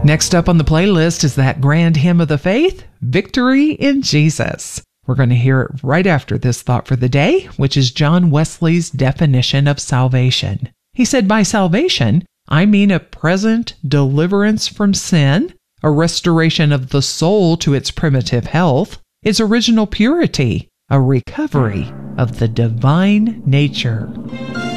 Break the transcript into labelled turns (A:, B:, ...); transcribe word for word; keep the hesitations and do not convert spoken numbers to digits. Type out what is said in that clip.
A: Next up on the playlist is that grand hymn of the faith, Victory in Jesus. We're going to hear it right after this thought for the day, which is John Wesley's definition of salvation. He said, by salvation, I mean a present deliverance from sin, a restoration of the soul to its primitive health, its original purity, a recovery of the divine nature.